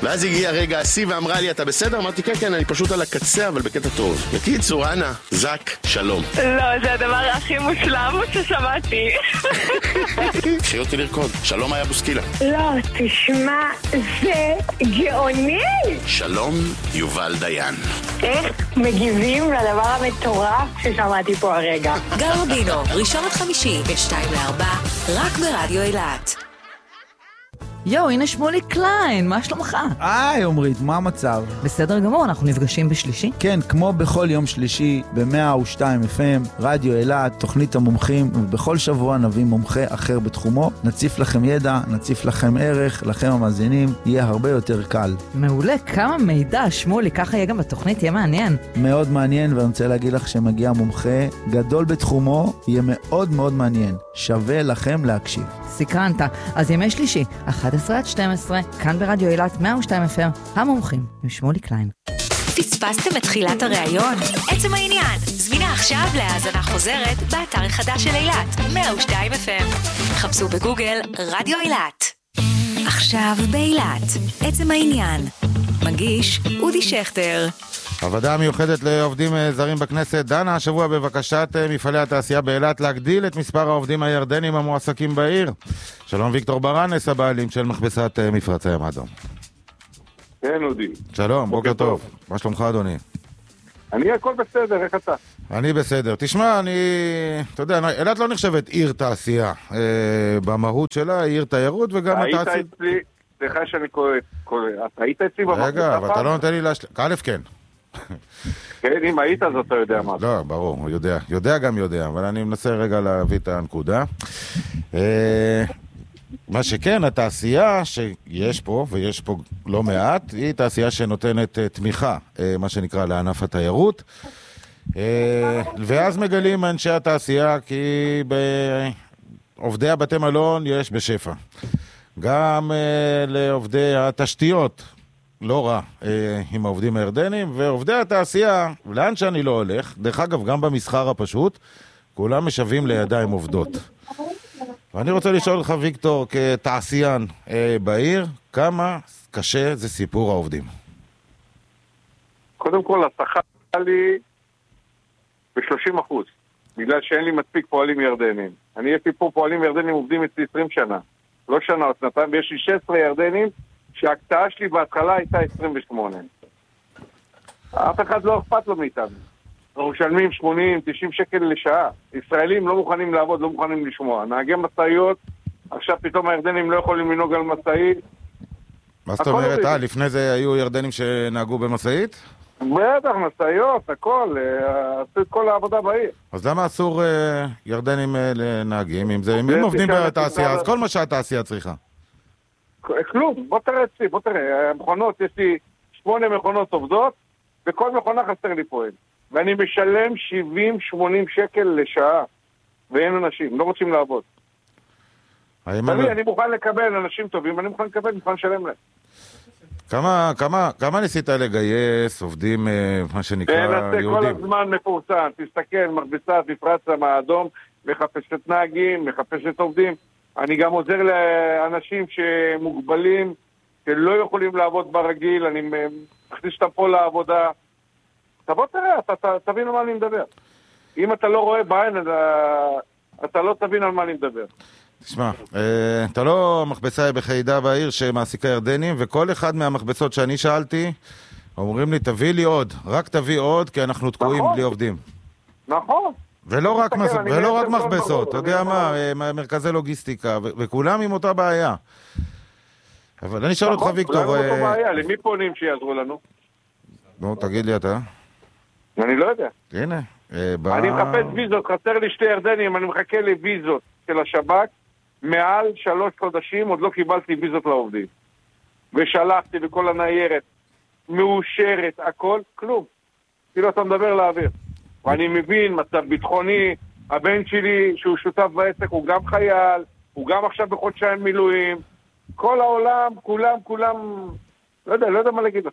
ואז הגיע רגע השיא ואמרה לי, אתה בסדר? אמרתי, כן, אני פשוט על הקצה, אבל בקטע טוב. בקיצור, אנה, זק, שלום. לא, זה הדבר הכי מושלם ששמעתי. קחי אותי לרקוד. שלום היה בוסקילה. לא, תשמע, זה גאוני. שלום, יובל דיין. איך מגיבים לדבר המטורף ששמעתי פה הרגע? גל רבינו, ראשון עד חמישי, ב-2:04, רק ברדיו אילת. יו, הנה שמולי קליין, מה שלומך? עומרית, מה המצב? בסדר גמור, אנחנו נפגשים בשלישי? כן, כמו בכל יום שלישי, ב-102 FM, רדיו אילת, תוכנית המומחים, ובכל שבוע נביא מומחה אחר בתחומו. נציף לכם ידע, נציף לכם ערך, לכם המאזינים, יהיה הרבה יותר קל. מעולה, כמה מידע, שמולי, ככה יהיה גם בתוכנית, יהיה מעניין. מאוד מעניין, ואני רוצה להגיד לך שמגיע מומחה גדול בתחומו, יהיה מאוד מאוד מעניין. שווה לכם להקשיב. סקרנת, אז ימי שלישי, 11 עד 12, כאן ברדיו אילת 102 FM, המומחים, עם שמולי קליין. פספסתם את תחילת הראיון? עצם העניין, זמינה עכשיו להאזנה חוזרת באתר החדש של אילת, 102 FM. חפשו בגוגל רדיו אילת. עכשיו באילת, עצם העניין. מגיש אודי שכטר. הוועדה המיוחדת לעובדים זרים בכנסת דנה השבוע בבקשת מפעלי התעשייה באילת להגדיל את מספר העובדים הירדנים המועסקים בעיר. שלום ויקטור ברנס, הבעלים של מכבסת מפרץ הים האדום. כן, אודי. שלום, בוקר טוב. מה שלומך, אדוני? אני הכל בסדר, איך אתה? אני בסדר. תשמע, אתה יודע, אילת לא נחשבת עיר תעשייה. במהות שלה היא עיר תיירות וגם התעשייה... היית אצלי, סליחה שאני קורא, אתה היית אצלי במחוז? רגע, אבל אתה לא נותן לי א', כן. כן, אם היית אז אתה יודע מה. לא, ברור, הוא יודע. יודע גם יודע, אבל אני מנסה רגע להביא את הנקודה. מה שכן, התעשייה שיש פה, ויש פה לא מעט, היא תעשייה שנותנת תמיכה, מה שנקרא, לענף התיירות. ואז מגלים אנשי התעשייה כי בעובדי הבתי מלון יש בשפע. גם לעובדי התשתיות, לא רע, עם העובדים הירדנים, ועובדי התעשייה, לאן שאני לא הולך, דרך אגב, גם במסחר הפשוט, כולם משווים לידיים עובדות. ואני רוצה לשאול לך, ויקטור, כתעשיין בעיר, כמה קשה זה סיפור העובדים? קודם כל, השכר לי ב-30%, בגלל שאין לי מספיק פועלים ירדנים. יש לי פה פועלים ירדנים עובדים אצלי 20 שנה, לא שנה או שנתיים, ויש לי 16 ירדנים, שההקצאה שלי בהתחלה הייתה 28. אף אחד לא אכפת לו מאיתנו. אנחנו משלמים 80-90 שקל לשעה. ישראלים לא מוכנים לעבוד, לא מוכנים לשמוע. נהגי מסעיות, עכשיו פתאום הירדנים לא יכולים לנהוג על מסעית. מה זאת אומרת? לפני זה היו ירדנים שנהגו במסעית? בטח, מסעיות, הכל. עשו את כל העבודה בעיר. אז למה אסור ירדנים לנהגים? אם הם עובדים בתעשייה, אז כל מה שהתעשייה צריכה. כלום, בוא תראה, המכונות, יש לי 8 מכונות עובדות, וכל מכונה חסר לי פועל. ואני משלם 70-80 שקל לשעה, ואין אנשים, לא רוצים לעבוד. אני מוכן לקבל אנשים טובים, אני מוכן לקבל, מוכן לשלם להם. כמה ניסית לגייס עובדים, מה שנקרא, יהודים? כל הזמן מפורסם, תסתכל, מכבסת מפרץ האדום, מחפשת נהגים, מחפשת עובדים. אני גם עוזר לאנשים שמוגבלים, שלא יכולים לעבוד ברגיל, אני מכניס אותם פה לעבודה. תבוא תראה, אתה תבין על מה אני מדבר. אם אתה לא רואה בעין, אתה לא תבין על מה אני מדבר. תשמע, אתה לא המכבסה בחידה בעיר שמעסיקה ירדנים, וכל אחד מהמכבסות שאני שאלתי, אומרים לי, תביא לי עוד, רק תביא עוד, כי אנחנו תקועים בלי עובדים. נכון. ולא רק מכבסות, אתה יודע מה, מרכזי לוגיסטיקה, וכולם עם אותה בעיה. אבל אני שואל אותך, ויקטור... כולם עם אותה בעיה, למי פונים שיעזרו לנו? נו, תגיד לי אתה. אני לא יודע. הנה. אני מחפש ויזות, חסר לי 2 ירדנים, אני מחכה לויזות של השב"כ, מעל 3 חודשים עוד לא קיבלתי ויזות לעובדים. ושלחתי בכל הניירת, מאושרת, הכל, כלום. כאילו אתה מדבר לאוויר. ואני מבין, מצב ביטחוני, הבן שלי שהוא שותף בעסק, הוא גם חייל, הוא גם עכשיו בחודשיים מילואים, כל העולם, כולם, לא יודע מה להגיד לך.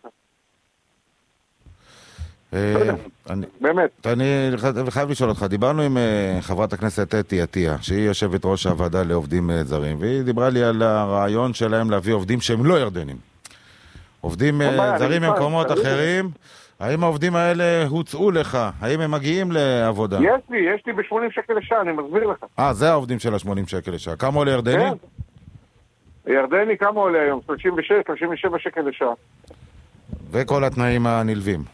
באמת. אני חייב לשאול אותך, דיברנו עם חברת הכנסת אתי עטיה, שהיא יושבת ראש הוועדה לעובדים זרים, והיא דיברה לי על הרעיון שלהם להביא עובדים שהם לא ירדנים. עובדים זרים ממקומות אחרים, האם העובדים האלה הוצאו לך? האם הם מגיעים לעבודה? יש לי ב-80 שקל לשעה, אני מסביר לך. זה העובדים של ה-80 שקל לשעה. כמה עולה ירדני? כן. ירדני כמה עולה היום? 36-37 שקל לשעה. וכל התנאים הנלווים.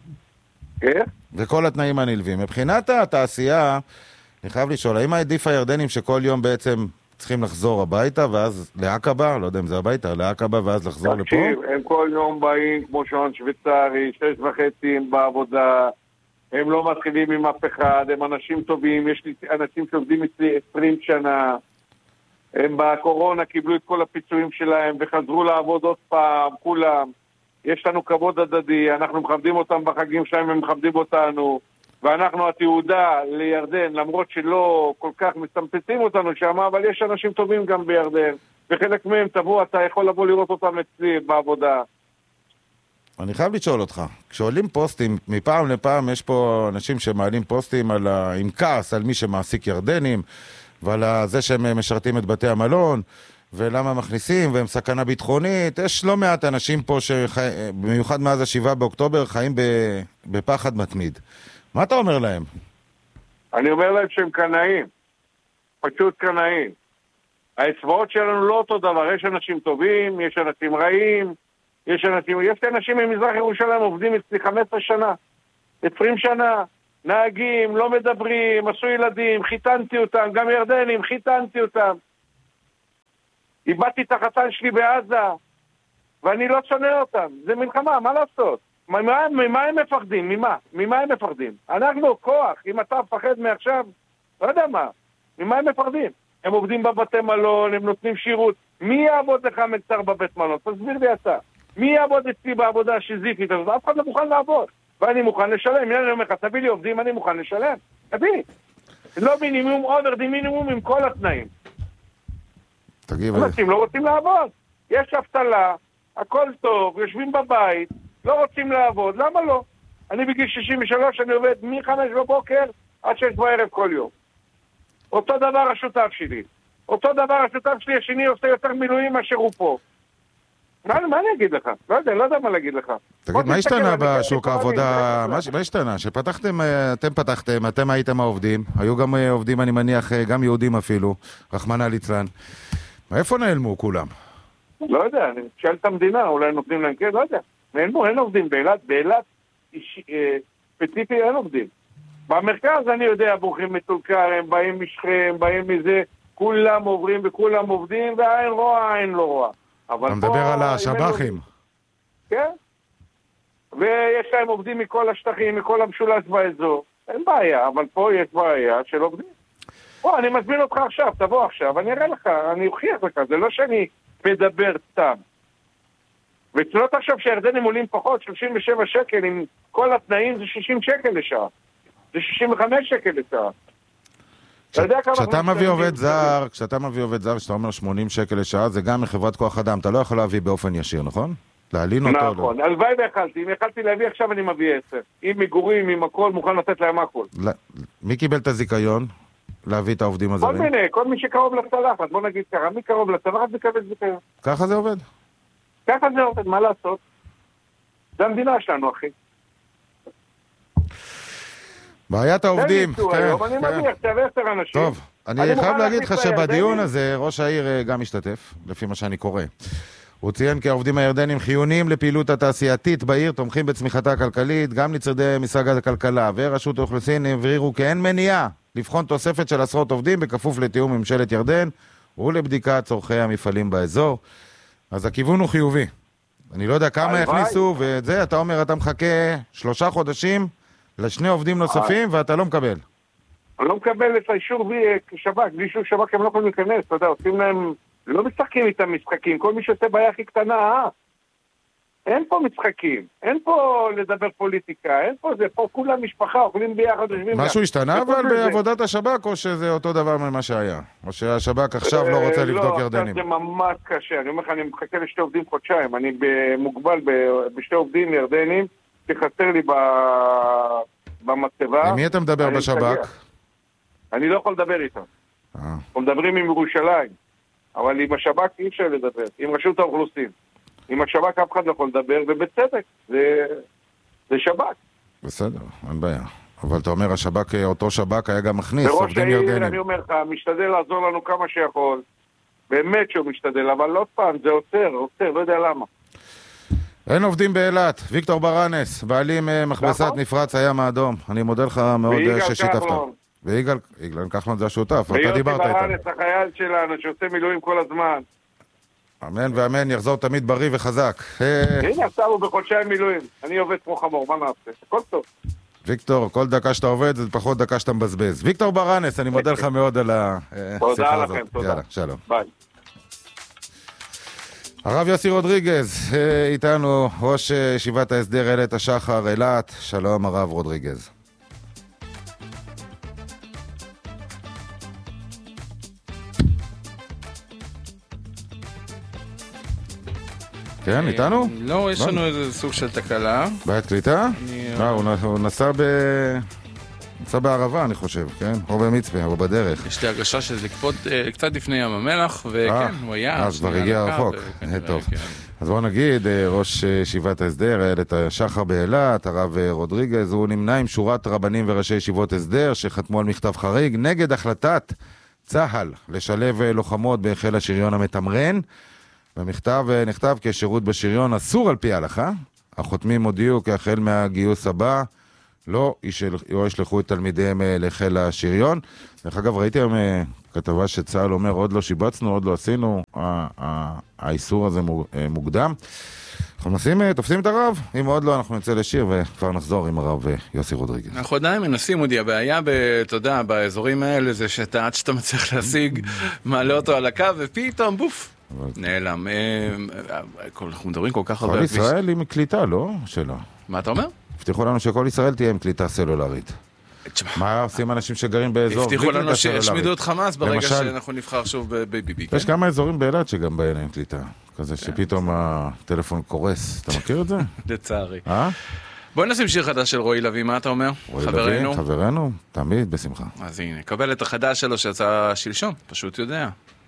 כן? וכל התנאים הנלווים. מבחינת התעשייה, אני חייב לשאול, האם העדיף הירדנים שכל יום בעצם צריכים לחזור הביתה, ואז לעקבה, לא יודע אם זה הביתה, לעקבה, ואז לחזור לפה? תקשיב, הם כל יום באים כמו שעון שוויצרי, 6.5 בעבודה, הם לא מתחילים עם אף אחד, הם אנשים טובים, יש לי אנשים שעובדים אצלי 20 שנה, הם בקורונה קיבלו את כל הפיצויים שלהם, וחזרו לעבוד עוד פעם, כולם. יש לנו כבוד הדדי, אנחנו מכבדים אותם בחגים שלהם, הם מכבדים אותנו, ואנחנו התעודה לירדן, למרות שלא כל כך מסתמפצים אותנו שם, אבל יש אנשים טובים גם בירדן, וחלק מהם תבוא, אתה יכול לבוא לראות אותם אצלי בעבודה. אני חייב לשאול אותך, כשעולים פוסטים, מפעם לפעם יש פה אנשים שמעלים פוסטים עם כעס על מי שמעסיק ירדנים, ועל זה שהם משרתים את בתי המלון, ולמה מכניסים, והם סכנה ביטחונית. יש לא מעט אנשים פה, במיוחד מאז 7 באוקטובר, חיים בפחד מתמיד. מה אתה אומר להם? אני אומר להם שהם קנאים. פשוט קנאים. האצבעות שלנו לא אותו דבר. יש אנשים טובים, יש אנשים רעים, יש אנשים ממזרח ירושלים עובדים אצלי 15 שנה, 20 שנה, נהגים, לא מדברים, עשו ילדים, חיתנתי אותם, גם ירדנים, חיתנתי אותם. איבדתי את החתן שלי בעזה, ואני לא שונא אותם. זה מלחמה, מה לעשות? ממה הם מפחדים? ממה הם מפחדים? אנחנו כוח, אם אתה מפחד מעכשיו, לא יודע מה. ממה הם מפחדים? הם עובדים בבתי מלון, הם נותנים שירות. מי יעבוד לך מלצר בבית מלון? תסביר לי אתה. מי יעבוד אצלי בעבודה השיזיפית הזאת? אף אחד לא מוכן לעבוד. ואני מוכן לשלם. אני אומר לך, תביא לי עובדים, אני מוכן לשלם. תביא. לא מינימום, אוברדי מינימום עם כל התנאים. אנשים לא רוצים לעבוד. יש אבטלה, הכל טוב, יושבים בבית, לא רוצים לעבוד. למה לא? אני בגיל 63, אני עובד מ-5 בבוקר עד 6 בערב כל יום. אותו דבר השותף שלי. אותו דבר השותף שלי השני עושה יותר מילואים מאשר הוא פה. מה אני אגיד לך? לא יודע מה להגיד לך. תגיד, מה השתנה בשוק העבודה? מה השתנה? אתם פתחתם, אתם הייתם העובדים, היו גם עובדים, אני מניח, גם יהודים אפילו, רחמנא ליצלן. איפה נעלמו כולם? לא יודע, אני שאל את המדינה, אולי נותנים להם, כן, לא יודע. נעלמו, אין עובדים באילת ספציפי אין עובדים. במרכז אני יודע, ברוכים מטולקר, הם באים משכם, באים מזה, כולם עוברים וכולם עובדים, והאין רואה, אין לא רואה. אתה מדבר על השב"חים. כן. ויש להם עובדים מכל השטחים, מכל המשולש באזור. אין בעיה, אבל פה יש בעיה של עובדים. אני מזמין אותך עכשיו, תבוא עכשיו, אני אראה לך, אני אוכיח לך, זה לא שאני מדבר סתם. וצלא תחשוב שירדנים עולים פחות, 37 שקל, עם כל התנאים זה 60 שקל לשעה. זה 65 שקל לשעה. כשאתה מביא עובד זר, כשאתה אומר 80 שקל לשעה, זה גם מחברת כוח אדם, אתה לא יכול להביא באופן ישיר, נכון? להלין אותו. נכון, הלוואי והחלתי, אם יכלתי להביא עכשיו אני מביא 10. עם מגורים, עם הכל, מוכן לתת להם הכל. מי קיבל את הזיקיון? להביא את העובדים הזרים? כל מי שקרוב לצלחת, בוא נגיד ככה, מי קרוב לצלחת מקבל זיקיון. ככה זה עובד? ככה זה עובד, מה לעשות? זה המדינה שלנו, אחי. בעיית העובדים. אני מניח, תביא 10 אנשים. טוב, אני חייב להגיד לך שבדיון הזה ראש העיר גם משתתף, לפי מה שאני קורא. הוא ציין כי העובדים הירדנים חיוניים לפעילות התעשייתית בעיר, תומכים בצמיחתה הכלכלית, גם לצדי משרד הכלכלה ורשות האוכלוסין הבהירו כי אין מניעה לבחון תוספת של עשרות עובדים בכפוף לתיאום ממשלת ירדן ולבדיקת צורכי המפעלים באזור. אז הכיוון הוא חיובי. אני לא יודע כמה יכניסו, ואת זה אתה אומר, אתה מחכה 3 חודשים לשני עובדים נוספים ואתה לא מקבל. אני לא מקבל את האישור שב"כ, בלי אישור שב"כ הם לא יכולים להיכנס, אתה יודע, עושים להם, לא משחקים איתם משחקים, כל מי שעושה בעיה הכי קטנה, אין פה משחקים, אין פה לדבר פוליטיקה, אין פה זה, פה כולם משפחה, אוכלים ביחד, משהו השתנה אבל בעבודת השב"כ, או שזה אותו דבר ממה שהיה? או שהשב"כ עכשיו לא רוצה לבדוק ירדנים? לא, זה ממש קשה, אני אומר לך, אני מחכה לשתי עובדים חודשיים, אני מוגבל בשתי עובדים ירדנים, שחסר לי במצבה. עם מי אתה מדבר בשב"כ? אני לא יכול לדבר איתם. אנחנו מדברים עם ירושלים, אבל עם השב"כ אי אפשר לדבר, עם רשות האוכלוסין. עם השב"כ אף אחד לא יכול לדבר, ובצדק, זה שב"כ. בסדר, אין בעיה. אבל אתה אומר, השב"כ, אותו שב"כ היה גם מכניס וראש עובדים העיר, ירדנים. אני אומר לך, משתדל לעזור לנו כמה שיכול. באמת שהוא משתדל, אבל עוד פעם, זה עוצר, לא יודע למה. אין עובדים באילת. ויקטור ברנס, בעלים מכבסת נפרץ הים האדום. אני מודה לך מאוד ששיתפת. ויגאל כחלון זה השותף, אתה דיברת איתנו. ויוסי ברנס, החייל שלנו, שעושה מילואים כל הזמן. אמן ואמן, יחזור תמיד בריא וחזק. הנה, עכשיו הוא בחודשיים מילואים. אני עובד כמו חמור, מה נעשה? הכל טוב. ויקטור, כל דקה שאתה עובד זה פחות דקה שאתה מבזבז. ויקטור ברנס, אני מודה לך מאוד על השיחה הזאת. תודה לכם, תודה. יאללה, שלום. ביי. הרב יוסי רודריגז, איתנו ראש ישיבת ההסדר איילת השחר אילת. שלום הרב רודריגז. כן, איתנו? לא, יש לנו איזה סוג של תקלה. בעיית קליטה? הוא נסע בערבה, אני חושב, כן? או במצפה, או בדרך. יש לי הרגשה שזה לקפות קצת לפני ים המלח, וכן, הוא היה. אז כבר הגיע רחוק. טוב. אז בואו נגיד, ראש ישיבת ההסדר, איילת השחר באילת, הרב רודריגז, הוא נמנה עם שורת רבנים וראשי ישיבות הסדר שחתמו על מכתב חריג נגד החלטת צה"ל לשלב לוחמות בחיל השריון המתמרן. במכתב נכתב כי השירות בשריון אסור על פי ההלכה. החותמים הודיעו כי החל מהגיוס הבא לא ישלחו את תלמידיהם לחיל השריון. דרך אגב, ראיתי היום כתבה שצה"ל אומר, עוד לא שיבצנו, עוד לא עשינו, האיסור הזה מוקדם. אנחנו תופסים את הרב, אם עוד לא אנחנו נצא לשיר וכבר נחזור עם הרב יוסי רודריגז. אנחנו עדיין מנסים, עוד הבעיה, אתה יודע, באזורים האלה זה עד שאתה מצליח להשיג, מעלה אותו על הקו ופתאום בוף. נעלם. אנחנו מדברים כל כך הרבה... כל ישראל היא מקליטה, לא? שלא. מה אתה אומר? הבטיחו לנו שכל ישראל תהיה עם קליטה סלולרית. מה עושים אנשים שגרים באזור? הבטיחו לנו שהשמידו את חמאס ברגע שאנחנו נבחר שוב בביבי. יש כמה אזורים באילת שגם בהם עם קליטה. כזה שפתאום הטלפון קורס. אתה מכיר את זה? לצערי. בואי נשים שיר חדש של רועי לוי, מה אתה אומר? חברנו? חברנו, תמיד בשמחה. אז הנה, קבל את החדש שלו שיצא שלשום, פשוט יודע.